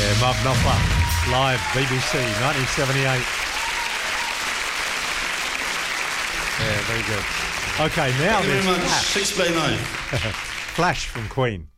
Yeah, Mub Knopfler, live, BBC, 1978. Yeah, very good. Okay, now Thank you there's very much. Flash. 6 play 9. Flash from Queen.